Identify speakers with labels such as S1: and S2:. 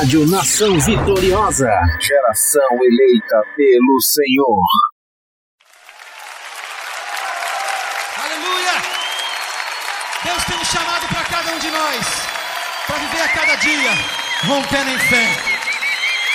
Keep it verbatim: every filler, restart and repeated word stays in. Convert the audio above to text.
S1: Rádio Nação Vitoriosa, geração eleita pelo Senhor.
S2: Aleluia! Deus tem um chamado para cada um de nós, para viver a cada dia rompendo em fé.